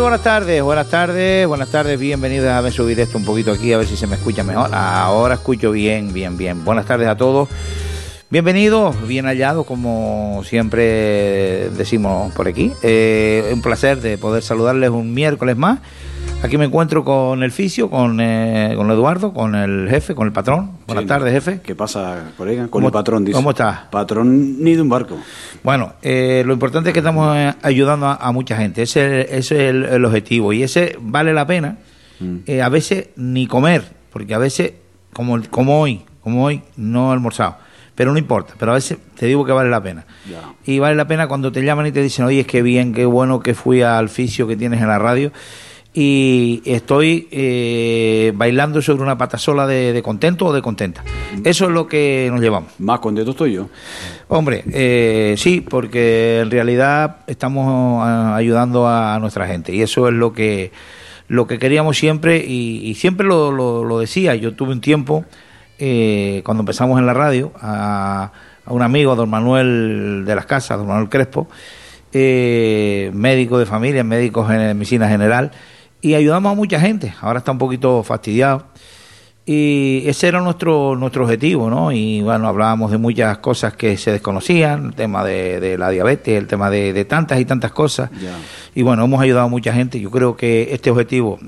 buenas tardes, bienvenidos. A ver, subir esto un poquito aquí, a ver si se me escucha mejor. Ahora escucho bien. Buenas tardes a todos. Bienvenidos, bien hallados, como siempre decimos por aquí. Un placer de poder saludarles un miércoles más. Aquí me encuentro con el fisio, con Eduardo, con el jefe, con el patrón. Buenas tardes, jefe. ¿Qué pasa, colega? Con el patrón, dice. ¿Cómo estás? Patrón ni de un barco. Bueno, lo importante es que estamos ayudando a mucha gente. Ese es el objetivo. Y ese vale la pena. A veces ni comer, porque a veces, como hoy, no he almorzado. Pero no importa, pero a veces te digo que vale la pena. Ya. Y vale la pena cuando te llaman y te dicen, oye, es que bien, qué bueno que fui al fisio que tienes en la radio. Y estoy bailando sobre una patasola de contento o de contenta. Eso es lo que nos llevamos. Más contento estoy yo. Hombre, sí, porque en realidad estamos ayudando a nuestra gente. Y eso es lo que queríamos siempre. Y siempre lo decía. Yo tuve un tiempo, cuando empezamos en la radio, a un amigo, a don Manuel de las Casas, don Manuel Crespo, médico de familia, médico de medicina general, y ayudamos a mucha gente. Ahora está un poquito fastidiado y ese era nuestro objetivo, ¿no? Y bueno, hablábamos de muchas cosas que se desconocían, el tema de la diabetes, el tema de tantas y tantas cosas. Ya. Y bueno, hemos ayudado a mucha gente. Yo creo que este objetivo,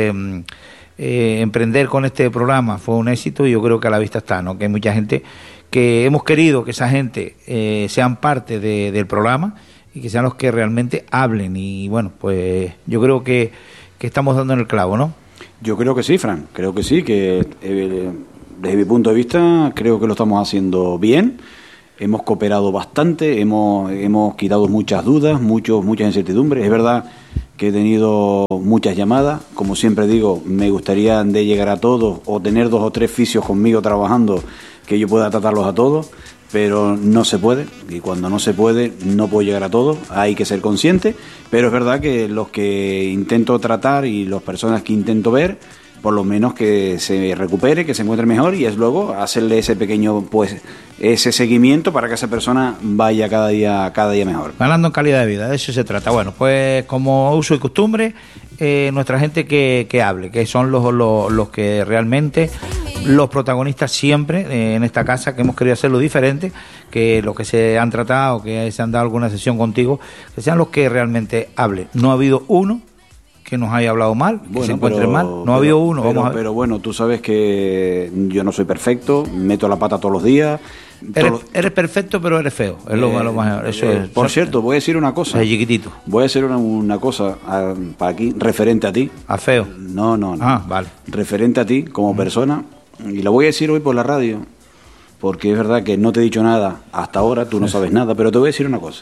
emprender con este programa fue un éxito, y yo creo que a la vista está, ¿no? Que hay mucha gente que hemos querido que esa gente sean parte del programa y que sean los que realmente hablen. Y bueno, pues yo creo que estamos dando en el clavo, ¿no? Yo creo que sí, Fran. Creo que sí, que desde mi punto de vista creo que lo estamos haciendo bien. Hemos cooperado bastante, hemos quitado muchas dudas, muchas incertidumbres. Es verdad que he tenido muchas llamadas. Como siempre digo, me gustaría de llegar a todos o tener 2 o 3 fisios conmigo trabajando que yo pueda tratarlos a todos, pero no se puede, y cuando no se puede no puedo llegar a todos, hay que ser consciente, pero es verdad que los que intento tratar y las personas que intento ver, por lo menos que se recupere, que se encuentre mejor, y es luego hacerle ese pequeño, pues, ese seguimiento para que esa persona vaya cada día mejor. Ganando en calidad de vida, de eso se trata. Bueno, pues como uso y costumbre, nuestra gente que hable, que son los que realmente, los protagonistas siempre en esta casa, que hemos querido hacerlo diferente, que los que se han tratado, que se han dado alguna sesión contigo, que sean los que realmente hablen. No ha habido uno que nos haya hablado mal, que se encuentre mal. No ha habido uno. Pero bueno, tú sabes que yo no soy perfecto, meto la pata todos los días. Eres perfecto, pero eres feo. Es lo más. Eso es. Por cierto, voy a decir una cosa. Es chiquitito. Voy a decir una cosa para aquí, referente a ti. ¿A feo? No. Ah, vale. Referente a ti como persona, y lo voy a decir hoy por la radio, porque es verdad que no te he dicho nada hasta ahora, tú no sabes nada, pero te voy a decir una cosa.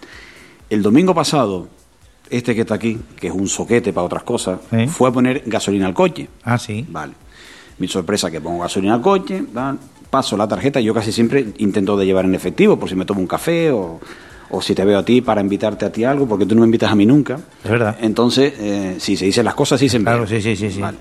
El domingo pasado, este que está aquí, que es un soquete para otras cosas, ¿sí?, fue a poner gasolina al coche. Ah, sí. Vale. Mi sorpresa que pongo gasolina al coche, paso la tarjeta, yo casi siempre intento de llevar en efectivo, por si me tomo un café o si te veo a ti para invitarte a ti a algo, porque tú no me invitas a mí nunca. Es verdad. Entonces, si se dicen las cosas, sí se envían. Claro, sí. Vale.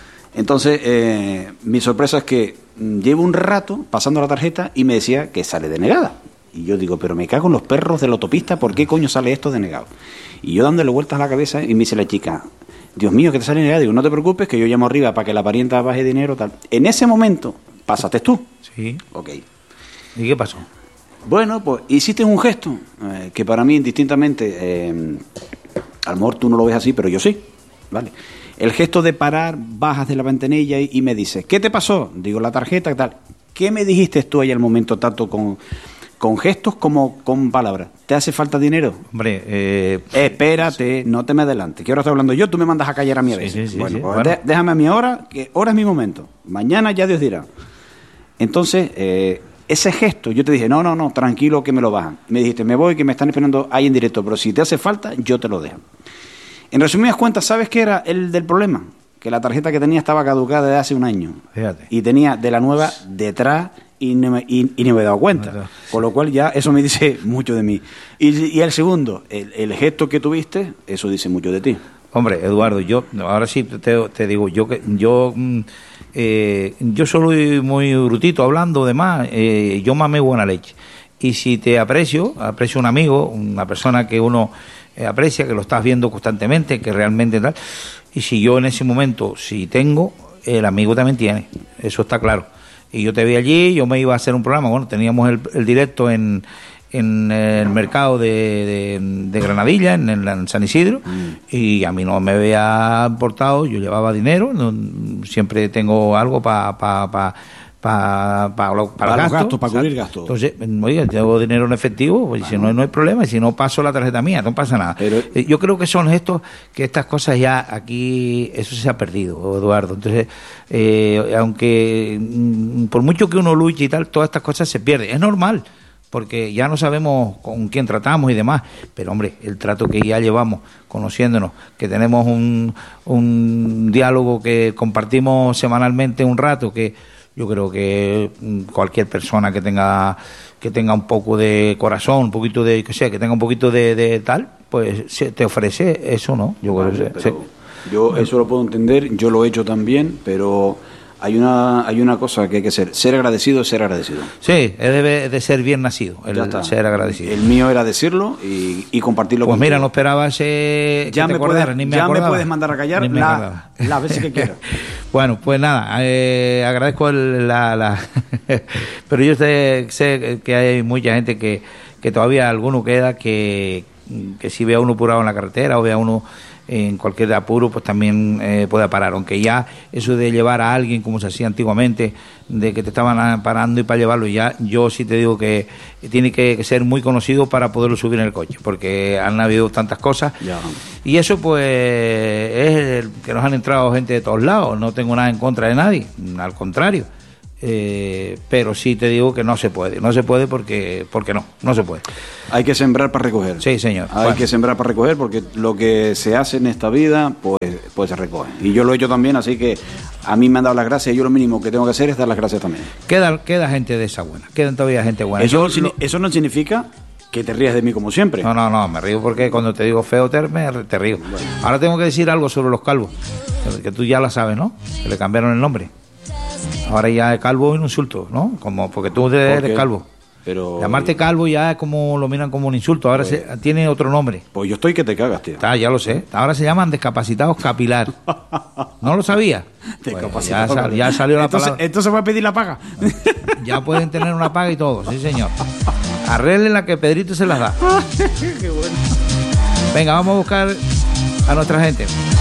Entonces, mi sorpresa es que llevo un rato pasando la tarjeta y me decía que sale denegada. Y yo digo, pero me cago en los perros de la autopista, ¿por qué coño sale esto denegado? Y yo dándole vueltas a la cabeza, y me dice la chica, Dios mío, que te sale denegado. Digo, no te preocupes, que yo llamo arriba para que la parienta baje dinero, tal. En ese momento, pasaste tú. Sí. Ok. ¿Y qué pasó? Bueno, pues hiciste un gesto que para mí, indistintamente, a lo mejor tú no lo ves así, pero yo sí, ¿vale? El gesto de parar, bajas de la ventanilla y me dices, ¿qué te pasó? Digo, la tarjeta, tal. ¿Qué me dijiste tú ahí al momento, tanto con gestos como con palabras? ¿Te hace falta dinero? Hombre, espérate, no te me adelantes. Que ahora estoy hablando yo, tú me mandas a callar a mí a veces. Sí, bueno, pues bueno. Déjame a mí ahora, que ahora es mi momento. Mañana ya Dios dirá. Entonces, ese gesto, yo te dije, no, tranquilo que me lo bajan. Me dijiste, me voy, que me están esperando ahí en directo, pero si te hace falta, yo te lo dejo. En resumidas cuentas, ¿sabes qué era el del problema? Que la tarjeta que tenía estaba caducada desde hace un año. Fíjate. Y tenía de la nueva detrás y no me he dado cuenta. Con lo cual ya eso me dice mucho de mí. Y el segundo, el gesto que tuviste, eso dice mucho de ti. Hombre, Eduardo, yo ahora sí te digo, yo soy muy brutito hablando de más, yo mamé buena leche. Y si te aprecio un amigo, una persona que uno aprecia, que lo estás viendo constantemente, que realmente tal. Y si yo en ese momento, si tengo, el amigo también tiene, eso está claro. Y yo te vi allí, yo me iba a hacer un programa, bueno, teníamos el directo en el mercado de Granadilla, en San Isidro, y a mí no me había importado, yo llevaba dinero, siempre tengo algo para los gastos, para cubrir gastos. Entonces, oiga, llevo dinero en efectivo, pues si no hay problema, y si no paso la tarjeta mía, no pasa nada. Pero yo creo que son estas cosas ya aquí, eso se ha perdido, Eduardo. Entonces, aunque por mucho que uno luche y tal, todas estas cosas se pierden. Es normal, porque ya no sabemos con quién tratamos y demás, pero hombre, el trato que ya llevamos conociéndonos, que tenemos un diálogo que compartimos semanalmente un rato, que yo creo que cualquier persona que tenga un poco de corazón, un poquito de, que tenga un poquito de tal, pues te ofrece eso, ¿no? Yo eso lo puedo entender, yo lo he hecho también, pero hay una cosa que hay que ser agradecido es ser agradecido. Sí, debe de ser bien nacido, ser agradecido. El mío era decirlo y compartirlo pues contigo. Mira, no esperaba ese... Ya me puedes mandar a callar las veces que quieras. Bueno, pues nada, agradezco pero yo sé que hay mucha gente que todavía alguno queda que si ve a uno apurado en la carretera o ve a uno en cualquier apuro, pues también puede parar, aunque ya eso de llevar a alguien como se hacía antiguamente, de que te estaban parando y para llevarlo, ya yo sí te digo que tiene que ser muy conocido para poderlo subir en el coche, porque han habido tantas cosas y eso pues es que nos han entrado gente de todos lados. No tengo nada en contra de nadie, al contrario, pero sí te digo que no se puede porque no se puede. Hay que sembrar para recoger. Sí, señor. Hay que sembrar para recoger, porque lo que se hace en esta vida pues se recoge, y yo lo he hecho también, así que a mí me han dado las gracias y yo lo mínimo que tengo que hacer es dar las gracias también. Queda gente de esa buena, quedan todavía gente buena. Eso no significa que te rías de mí como siempre. No, me río porque cuando te digo feo te río. Bueno. Ahora tengo que decir algo sobre los calvos, que tú ya lo sabes, ¿no? Que le cambiaron el nombre. Ahora ya es calvo es un insulto, ¿no? Como porque tú eres calvo. Pero llamarte calvo ya es como lo miran como un insulto. Ahora tiene otro nombre. Pues yo estoy que te cagas, tío. Ya lo sé. Ahora se llaman discapacitados capilar. ¿No lo sabía? Pues ya salió la palabra. Entonces voy a pedir la paga. Ya pueden tener una paga y todo, sí señor. Arreglen la que Pedrito se las da. Qué bueno. Venga, vamos a buscar a nuestra gente.